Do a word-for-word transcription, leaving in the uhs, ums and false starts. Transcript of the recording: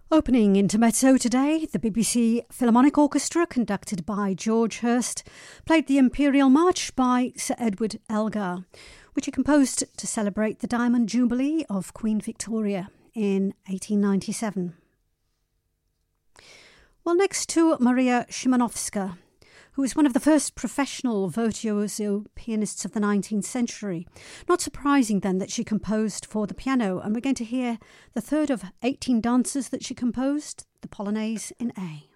Opening Intermezzo today, the B B C Philharmonic Orchestra, conducted by George Hurst, played the Imperial March by Sir Edward Elgar, which he composed to celebrate the Diamond Jubilee of Queen Victoria in eighteen ninety-seven. Well, next to Maria Szymanowska, who was one of the first professional virtuoso pianists of the nineteenth century. Not surprising then that she composed for the piano, and we're going to hear the third of eighteen dances that she composed, the Polonaise in A.